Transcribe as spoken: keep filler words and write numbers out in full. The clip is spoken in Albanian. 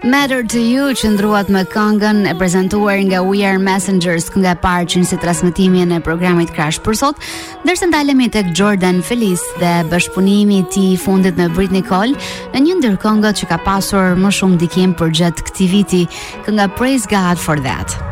Matter to You që ndruat me këngën e prezantuar nga We Are Messengers, kënga e parë që nisi transmetimin e programit Crash për sot, ndërsa ndalemi tek Jordan Feliz dhe bashkëpunimi i tij i fundit me Britney Cole në një ndër këngët që ka pasur më shumë ndikim përgjatë këtij viti, kënga Praise God for That.